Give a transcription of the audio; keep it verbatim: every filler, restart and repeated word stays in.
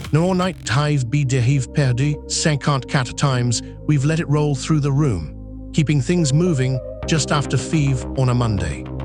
No night hive be dehive perdu, cinquante-quatre times we've let it roll through the room, keeping things moving just after five on a Monday.